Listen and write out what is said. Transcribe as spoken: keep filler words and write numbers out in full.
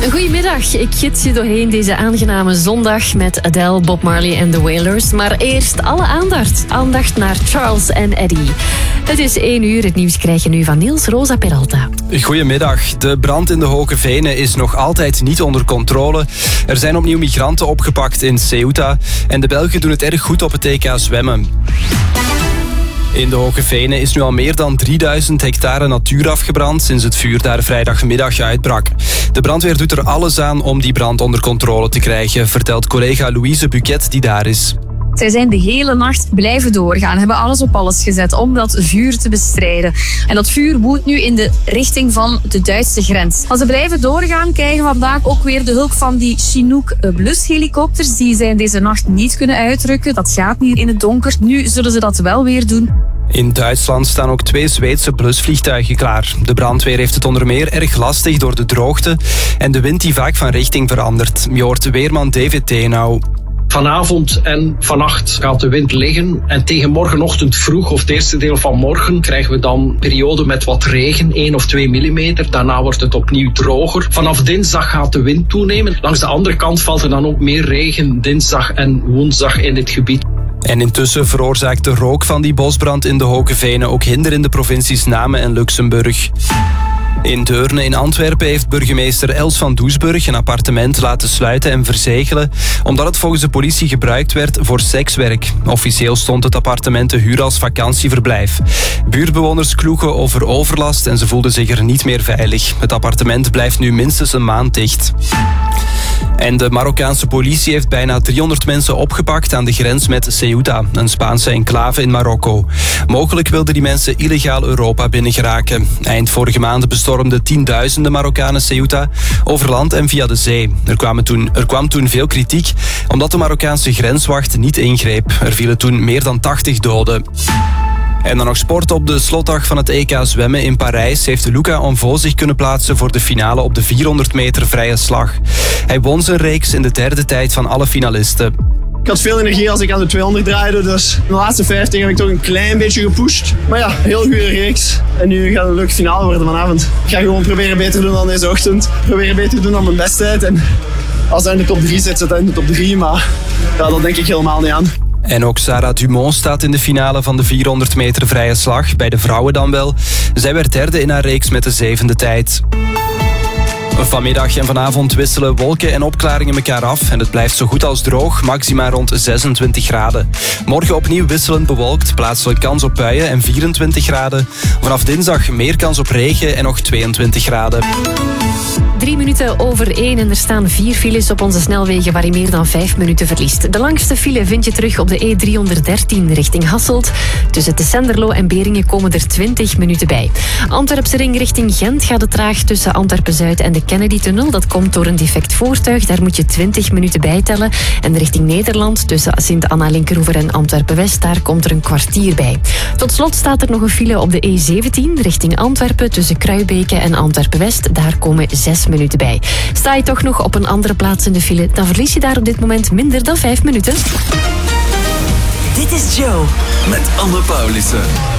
Goedemiddag, ik gids je doorheen deze aangename zondag met Adele, Bob Marley en The Wailers. Maar eerst alle aandacht. Aandacht naar Charles en Eddie. Het is één uur, het nieuws krijg je nu van Niels Rosa Peralta. Goedemiddag. De brand in de Hoge Venen is nog altijd niet onder controle. Er zijn opnieuw migranten opgepakt in Ceuta. En de Belgen doen het erg goed op het E K zwemmen. In de Hoge Venen is nu al meer dan drieduizend hectare natuur afgebrand sinds het vuur daar vrijdagmiddag uitbrak. De brandweer doet er alles aan om die brand onder controle te krijgen, vertelt collega Louise Buquet die daar is. Zij zijn de hele nacht blijven doorgaan, hebben alles op alles gezet om dat vuur te bestrijden. En dat vuur woedt nu in de richting van de Duitse grens. Als ze blijven doorgaan, krijgen we vandaag ook weer de hulp van die Chinook blushelikopters. Die zijn deze nacht niet kunnen uitrukken. Dat gaat niet in het donker. Nu zullen ze dat wel weer doen. In Duitsland staan ook twee Zweedse blusvliegtuigen klaar. De brandweer heeft het onder meer erg lastig door de droogte en de wind die vaak van richting verandert. Je hoort weerman David Tenau. Vanavond en vannacht gaat de wind liggen en tegen morgenochtend vroeg of het eerste deel van morgen krijgen we dan een periode met wat regen, één of twee millimeter. Daarna wordt het opnieuw droger. Vanaf dinsdag gaat de wind toenemen. Langs de andere kant valt er dan ook meer regen dinsdag en woensdag in dit gebied. En intussen veroorzaakt de rook van die bosbrand in de Hoge Venen ook hinder in de provincies Namen en Luxemburg. In Deurne in Antwerpen heeft burgemeester Els van Doesburg een appartement laten sluiten en verzegelen, omdat het volgens de politie gebruikt werd voor sekswerk. Officieel stond het appartement te huur als vakantieverblijf. Buurtbewoners kloegen over overlast en ze voelden zich er niet meer veilig. Het appartement blijft nu minstens een maand dicht. En de Marokkaanse politie heeft bijna driehonderd mensen opgepakt aan de grens met Ceuta, een Spaanse enclave in Marokko. Mogelijk wilden die mensen illegaal Europa binnengeraken. Eind vorige maand bestormden tienduizenden Marokkanen Ceuta over land en via de zee. Er, kwamen toen, er kwam toen veel kritiek, omdat de Marokkaanse grenswacht niet ingreep. Er vielen toen meer dan tachtig doden. En dan nog sport. Op de slotdag van het E K zwemmen in Parijs heeft Luca Onvo zich kunnen plaatsen voor de finale op de vierhonderd meter vrije slag. Hij won zijn reeks in de derde tijd van alle finalisten. Ik had veel energie als ik aan de tweehonderd draaide, dus de laatste vijftig heb ik toch een klein beetje gepusht. Maar ja, heel goede reeks. En nu gaat het een leuke finale worden vanavond. Ik ga gewoon proberen beter te doen dan deze ochtend. Proberen beter te doen dan mijn besttijd. En als hij in de top drie zit, zit hij in de top drie. Maar ja, dat denk ik helemaal niet aan. En ook Sarah Dumont staat in de finale van de vierhonderd meter vrije slag, bij de vrouwen dan wel. Zij werd derde in haar reeks met de zevende tijd. Vanmiddag en vanavond wisselen wolken en opklaringen elkaar af en het blijft zo goed als droog, maxima rond zesentwintig graden. Morgen opnieuw wisselend bewolkt, plaatselijk kans op buien en vierentwintig graden. Vanaf dinsdag meer kans op regen en nog tweeëntwintig graden. Drie minuten over één en er staan vier files op onze snelwegen waar je meer dan vijf minuten verliest. De langste file vind je terug op de E driehonderddertien richting Hasselt. Tussen Tessenderlo en Beringen komen er twintig minuten bij. Antwerpse ring richting Gent gaat het traag tussen Antwerpen-Zuid en de Kennedy-tunnel. Dat komt door een defect voertuig, daar moet je twintig minuten bij tellen. En richting Nederland tussen Sint-Anna-Linkeroever en Antwerpen-West, daar komt er een kwartier bij. Tot slot staat er nog een file op de E zeventien richting Antwerpen tussen Kruibeke en Antwerpen-West. Daar komen zes minuten bij. Sta je toch nog op een andere plaats in de file, dan verlies je daar op dit moment minder dan vijf minuten. Dit is Joe met Anne Paulissen.